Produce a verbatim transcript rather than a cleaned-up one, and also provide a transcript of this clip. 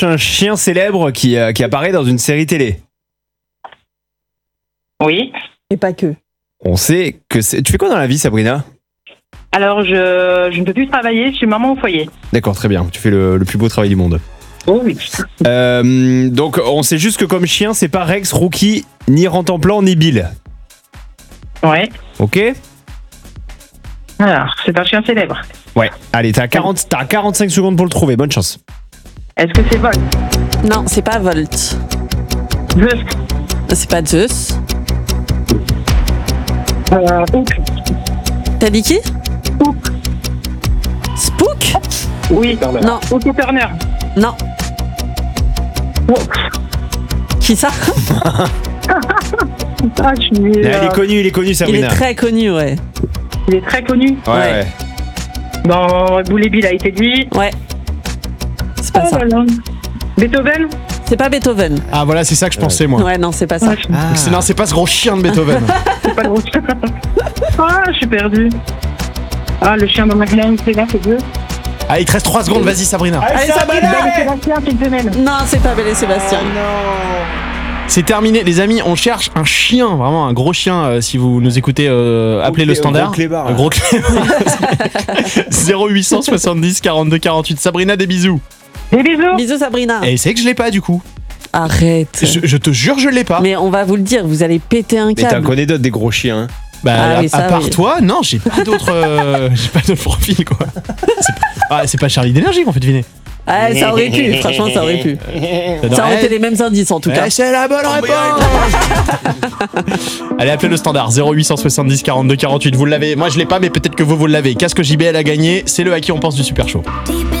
cherche un chien célèbre qui, euh, qui apparaît dans une série télé. Oui. Et pas que. On sait que c'est... Tu fais quoi dans la vie, Sabrina ? Alors, je, je ne peux plus travailler, je suis maman au foyer. D'accord, très bien. Tu fais le, le plus beau travail du monde. Oh oui. Euh, donc, on sait juste que comme chien, c'est pas Rex, Rookie, ni Rantanplan, ni Bill. Ouais. Ok ? Alors, c'est un chien célèbre. Ouais. Allez, t'as, quarante, t'as quarante-cinq secondes pour le trouver. Bonne chance. Est-ce que c'est Volt? Non, c'est pas Volt. Zeus. C'est pas Zeus. Euh, Hook. T'as dit qui? Hook. Spook? Oui. Non, Hook et Turner. non. Hook. Qui ça? Ah, je suis, Là, euh, il est connu, il est connu, Il Sabrina. est très connu, ouais. il est très connu. Ouais, Ouais. ouais. Dans Boule et Bill a été dit. Ouais. C'est pas Oh ça. là là. Beethoven. C'est pas Beethoven. Ah voilà, c'est ça que je pensais moi. Ouais, non, c'est pas ça. Ouais, je- Ah. C'est, non, c'est pas ce gros chien de Beethoven. C'est pas le gros chien. Ah, je suis perdu. Ah, le chien dans ma glace, c'est là, c'est Dieu. Ah, il te reste trois secondes, vas-y Sabrina. Allez, Belle Sabrina! et Sébastien, c'est une femelle. Non, c'est pas Belle et Sébastien. C'est terminé, les amis, on cherche un chien, vraiment un gros chien, euh, si vous nous écoutez, euh, appelez le clé- standard. gros clébard, Un là. gros clébard. zéro huit cent soixante-dix quarante-deux quarante-huit. Sabrina, des bisous. Des bisous. Bisous, Sabrina. Et c'est que je l'ai pas du coup. Arrête. Je, je te jure, je l'ai pas. Mais on va vous le dire, vous allez péter un Mais t'en câble. connais d'autres des gros chiens. hein. Bah, Ah à, oui, à ça, part oui. toi, non, j'ai pas d'autres, euh, j'ai pas d'autres profils quoi. C'est pas, ah, c'est pas Charlie d'énergie qu'on fait deviner. Ah, ça aurait pu, franchement, ça aurait pu. Ça aurait été les mêmes indices en tout cas. Eh, c'est la bonne réponse. Allez, appelez le standard zéro huit cent soixante-dix quarante-deux quarante-huit. Vous l'avez, moi je l'ai pas, mais peut-être que vous vous l'avez. Casque J B L a gagné. C'est le à qui on pense du Super Show. Deep in